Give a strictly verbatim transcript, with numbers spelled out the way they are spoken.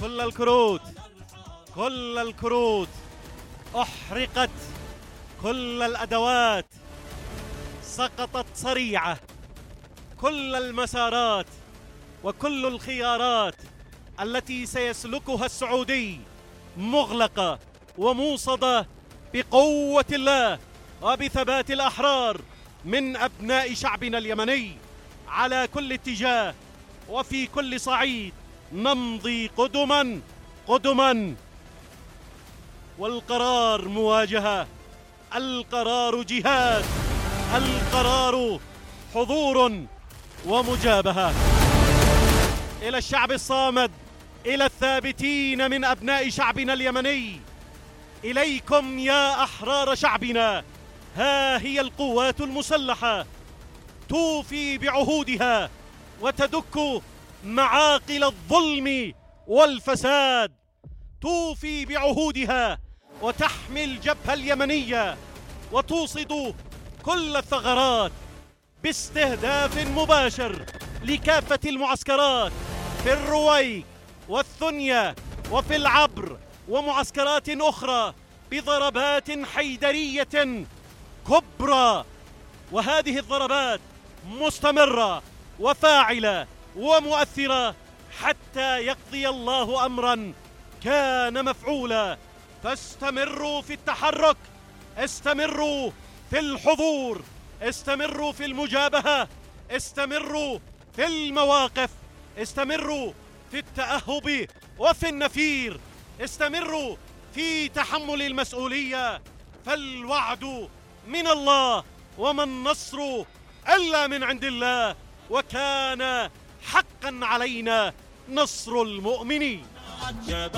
كل الكروت كل الكروت أحرقت، كل الأدوات سقطت صريعة، كل المسارات وكل الخيارات التي سيسلكها السعودي مغلقة وموصدة بقوة الله وبثبات الأحرار من أبناء شعبنا اليمني على كل اتجاه وفي كل صعيد. نمضي قدما قدما، والقرار مواجهة، القرار جهاد، القرار حضور ومجابهة. إلى الشعب الصامد، إلى الثابتين من أبناء شعبنا اليمني، إليكم يا أحرار شعبنا. ها هي القوات المسلحة توفي بعهودها وتدك معاقل الظلم والفساد، توفي بعهودها وتحمي الجبهة اليمنية وتوصد كل الثغرات باستهداف مباشر لكافة المعسكرات في الرويق والثنية وفي العبر ومعسكرات أخرى بضربات حيدرية كبرى. وهذه الضربات مستمرة وفاعلة ومؤثرة حتى يقضي الله أمرا كان مفعولا. فاستمروا في التحرك، استمروا في الحضور، استمروا في المجابهة، استمروا في المواقف، استمروا في التأهب وفي النفير، استمروا في تحمل المسؤولية، فالوعد من الله وما النصر إلا من عند الله، وكان حقا علينا نصر المؤمنين.